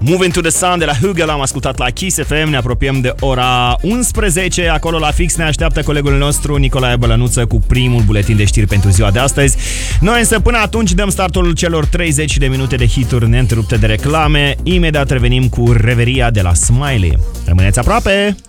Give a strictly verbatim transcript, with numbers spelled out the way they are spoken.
Moving to the Sun de la Hugel l-am ascultat la Kiss F M. Ne apropiem de ora unsprezece. Acolo la fix ne așteaptă colegul nostru Nicolae Bălănuță cu primul buletin de știri pentru ziua de astăzi. Noi însă până atunci dăm startul celor treizeci de minute de hituri neîntrerupte de reclame. Imediat revenim cu reveria de la Smiley. Rămâneți aproape!